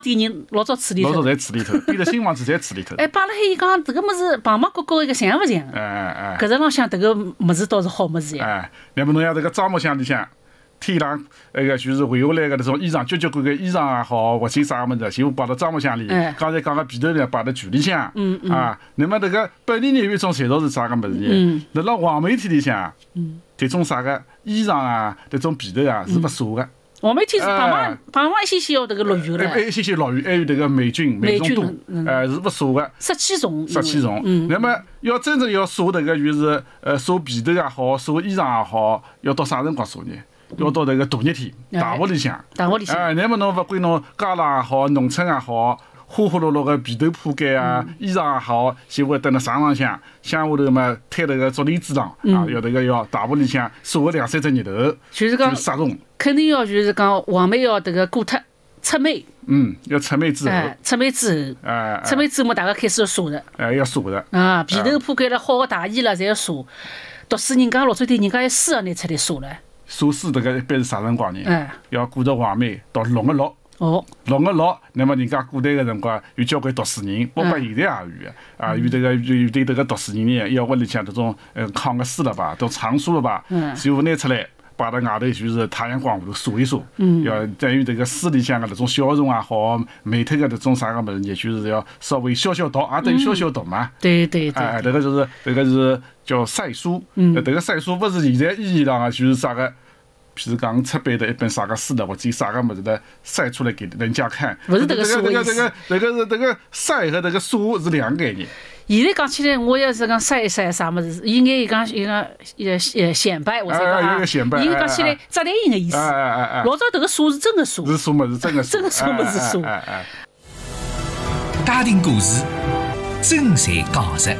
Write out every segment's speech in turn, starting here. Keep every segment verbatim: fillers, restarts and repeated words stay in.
店人老早处理头， 老早侪处理头，变了新房子侪处理头。 哎，摆辣海伊讲迭个物事旁旁角角一个像勿像？ 哎哎哎， 搿辰浪向迭个物事倒是好物事呀。 哎，那么侬像这个樟木箱里向。天上那个就是回下来个那种衣裳，交交关关衣裳也好，或者啥么子，全部摆到樟木箱里。刚才讲个被头呢，摆到渠里向。 嗯嗯。 啊，那么这个本地人有一种传统是啥个物事呢？辣辣黄梅天里向，这种啥个衣裳啊，这种被头啊，是勿舍个。 黄梅天是旁旁旁旁一些些要迭个落雨了。 还一些些落雨，还有迭个霉菌、霉中毒，呃，是勿舍个。 湿气重。 湿气重。嗯。那么要真正要舍迭个，就是呃，舍被头也好，舍衣裳也好，要到啥辰光舍呢？要到迭个大热天，大屋里向， 大屋里向， 哎，那么侬勿管侬家郎也好，农村也好，花花绿绿个被头铺盖啊，衣裳也好，就会蹲辣床浪向，向下头嘛推迭个竹帘子上，啊，要迭个要大屋里向晒个两三只日头， 就是讲杀虫， 肯定要就是讲黄梅要迭个过脱出梅， 嗯，要出梅之后， 哎，出梅之后，哎，出梅之后嘛，大家开始要晒的， 哎，要晒的， 啊，被头铺盖了好个大衣了，侪要晒，读书人家老早点人家还书要拿出来晒了。 晒水迭个一般是啥辰光呢？ 哎， 要过着黄梅到六月六。 哦， 六月六，那么人家古代个辰光有交关读书人，包括现在也有个，啊，有迭个有对迭个读书人呢，要屋里向迭种呃炕个书了吧，都藏书了吧，全部拿出来，摆到外头就是太阳光下头晒一晒，要再有迭个书里向个迭种小虫也好，霉头个迭种啥个物事，也就是要稍微消消毒，也等于消消毒嘛。 对对对。 哎，迭个就是迭个是叫晒书，迭个晒书勿是现在意义上个就是啥个。譬如讲，出版的一本啥个书的，或者啥个么子的晒出来给人家看， 不是这个这个这个这个是这个晒和这个晒是两个概念。 现在讲起来，我要是讲晒一晒啥么子，应该讲一个呃呃显摆，或者讲显摆， 应该讲起来扎带音的意思。老早这个晒是真的晒， 是晒么是真的晒， 真的晒么是晒。 家庭故事，真侪讲实。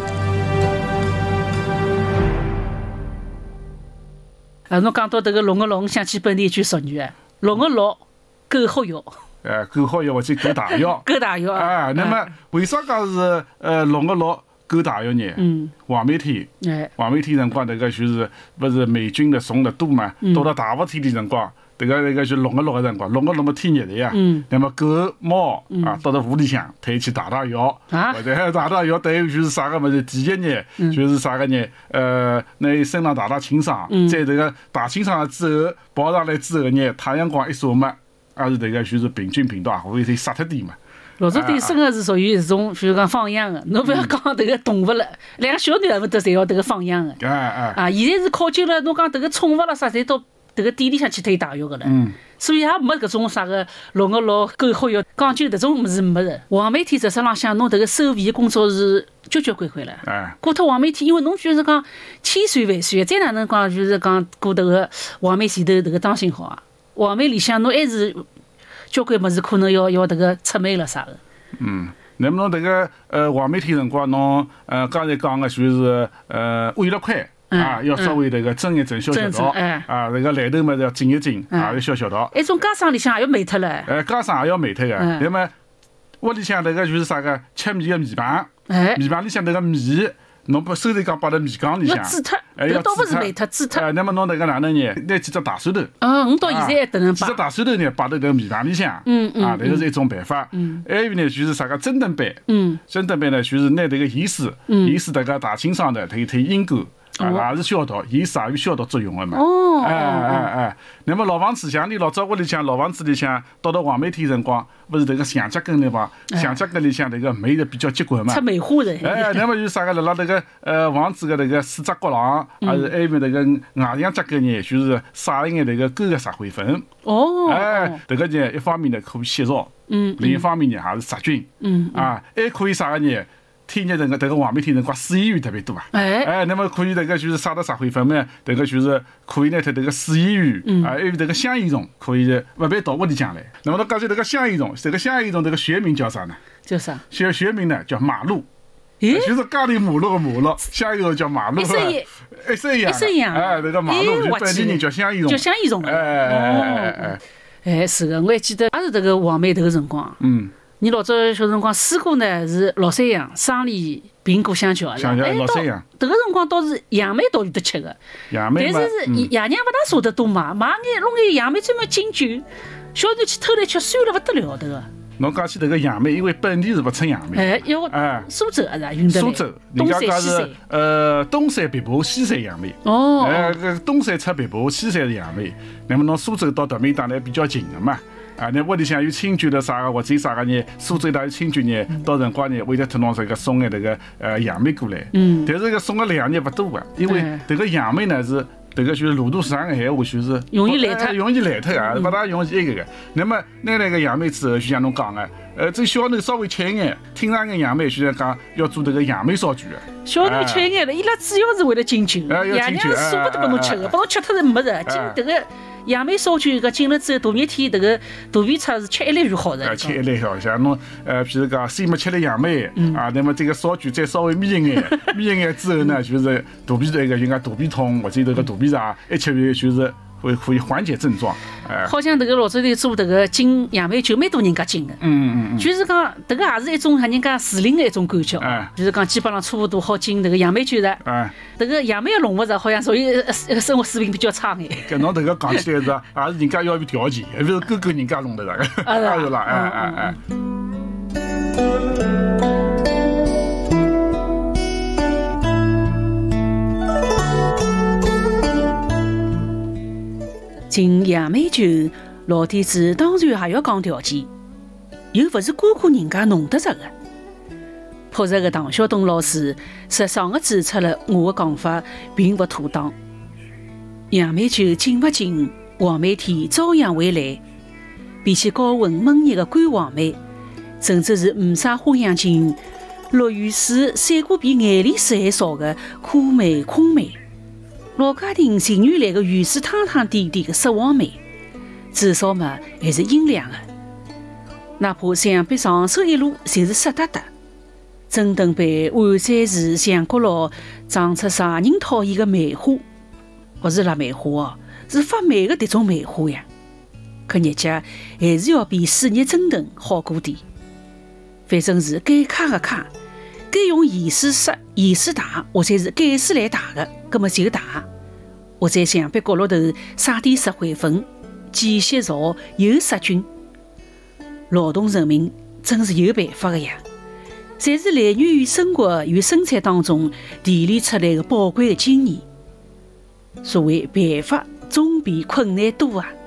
啊，侬讲到迭个六月六，想起本地一句俗语啊，六月六，狗好药。 哎，狗好药或者狗大药。 狗大药。 啊，那么为啥讲是呃六月六狗大药呢？嗯。黄梅天。哎。黄梅天辰光，迭个就是勿是霉菌的虫得多嘛？到了大雾天的辰光，迭个迭个就六月六个辰光，六月六么天热的呀。嗯。那么狗猫啊，到了屋里向推去打打药。啊。或者打打药，等于就是啥个物事？第一呢，就是啥个呢？呃，拿伊身上打打清爽，在迭个打清爽了之后，跑上来之后呢，太阳光一晒嘛，也是迭个就是病菌病毒也会再杀脱点嘛。 老早对生个是属于一种，比如讲放养个，侬勿要讲迭个动物了，两个小囡儿勿得侪要迭个放养个。 哎哎。 啊，现在是考究了，侬讲迭个宠物了啥，侪到迭个店里向去推大药个了。嗯。所以也没搿种啥个六月六狗好药，讲究迭种物事没个。黄梅天实质浪向侬迭个收费个工作是交交关关了。哎。过脱黄梅天，因为侬就是讲千算万算，再哪能讲就是讲过迭个黄梅前头迭个当心好啊。黄梅里向侬还是交关物事可能要要迭个出梅了啥个。 嗯。那么侬迭个呃黄梅天辰光，侬呃刚才讲个就是呃喂了块。啊，要稍微这个蒸一蒸，消消毒。啊，这个来头嘛要浸一浸，也要消消毒。 一种家常里向也要美脱了。 哎，家常也要美脱个。那么屋里向这个就是啥个吃米个米饭，米饭里向这个米，侬不收头讲摆到米缸里向。 要煮脱，搿倒勿是美脱，煮脱。 哎，那么侬迭个哪能呢？拿几只大蒜头。 嗯，我到现在还迭能摆。 几只大蒜头呢，摆到迭个米饭里向。嗯嗯。啊，迭个是一种办法。嗯。还有呢，就是啥个蒸炖版。嗯。蒸炖版呢，就是拿迭个盐水，盐水迭个大清爽的，推推阴沟。啊，也是消毒，盐水也有消毒作用的嘛。哦。哎哎哎，那么老房子像你老早屋里向老房子里向，到了黄梅天辰光，不是迭个墙角根里伐？墙角根里向迭个霉是比较结棍嘛。 出梅花的。 哎，那么有啥个辣辣迭个呃房子个迭个四只角浪，还是埃面迭个外墙角根呢，就是撒一眼迭个勾个石灰粉。哦。哎，迭个呢，一方面呢可以洗澡，嗯，另一方面呢还是杀菌，嗯，啊，还可以啥个呢？天热辰个迭个黄梅天辰光，水烟鱼特别多啊！哎，哎，那么可以迭个就是撒到石灰粉嘛，迭个就是可以拿脱迭个水烟鱼，啊，还有迭个香烟虫，可以勿必到屋里向来。那么侬讲起迭个香烟虫，这个香烟虫迭个学名叫啥呢？ 叫啥？ 学学名呢叫马路，就是家里马路个马路，香烟虫叫马路，一声一， 一声一样， 一声一样。 哎，迭个马路就本地人叫香烟虫， 叫香烟虫。 哎哎哎哎哎，是个，我还记得也是迭个黄梅迭个辰光。嗯。你老早小辰光水果呢是老山羊、生梨、苹果、香蕉啊。 香蕉老山羊。 迭个辰光倒是杨梅倒有得吃个， 杨梅但是是爷娘勿大舍得多买，买眼弄眼杨梅专门敬酒，小囡去偷来吃，酸了勿得了迭个。 侬讲起这个杨梅，因为本地是不产杨梅， 哎，因为哎， 苏州啊是运得来， 苏州，人家讲是呃东山北坡，西山杨梅。 哦， 哎，个东山出北坡，西山是杨梅。那么侬苏州到达梅档呢比较近的嘛。啊，那屋里向有亲眷的啥个，或者啥个呢？苏州daar有亲眷呢，到辰光呢，会得托侬这个送个那个呃杨梅过来。嗯。但是个送个量呢不多啊，因为这个杨梅呢是这个就是路途长的闲话，就是容易烂脱， 容易烂脱啊，不大容易一个个。那么拿那个杨梅之后，就像侬讲的，呃，这小囡稍微吃一眼，听上眼杨梅，就像讲要做这个杨梅烧酒的。 小囡吃一眼了，伊拉主要是为了敬酒，爷娘舍不得拨侬吃个，拨侬吃脱是没的。今这个。杨梅烧酒，搿进了之后，大热天，这个肚皮差是吃一粒就好的。 吃一粒好，像侬呃，譬如讲，先没吃了杨梅啊，那么这个烧酒再稍微煸一眼，煸一眼之后呢，就是肚皮这个就讲肚皮痛或者这个肚皮胀，一吃就是会可以缓解症状。哎， 好像这个老早头做这个敬杨梅酒，蛮多人家敬的。 嗯嗯嗯。 就是讲，这个也是一种像人家时令的一种感觉。哎。就是讲，基本上差不多好敬这个杨梅酒的。哎。这个杨梅弄勿着，好像属于一个生活水平比较差眼。 搿侬这个讲起来是，也是人家要有条件，不是够够人家弄的个。 啊是啦，哎哎哎。 敬杨梅酒，老底子当然也要讲条件，又不是个个人家弄得着的。朴实的唐晓东老师实爽地指出了我的讲法并不妥当。杨梅酒敬不敬，黄梅天照样会来。比起高温闷热的干黄梅，甚至是没啥花样劲、落雨水散过比眼泪水还少的苦梅、空梅。老家庭情愿来个雨水汤汤点点的湿黄梅，至少嘛还是阴凉的。哪怕墙壁上手一路侪是湿哒哒，真等被完山时墙角落长出啥人讨厌的梅花，不是腊梅花哦，是发霉的迭种梅花呀。可日脚还是要比暑热蒸腾好过点。反正是该卡的卡，该用盐水刷、盐水打，或者是碱水来打的，葛么就打。或在墙壁角落头撒点石灰粉，既吸潮又杀菌。劳动人民真是有办法的呀，侪是来源于生活与生产当中提炼出来的宝贵的经验。所谓办法总比困难多啊。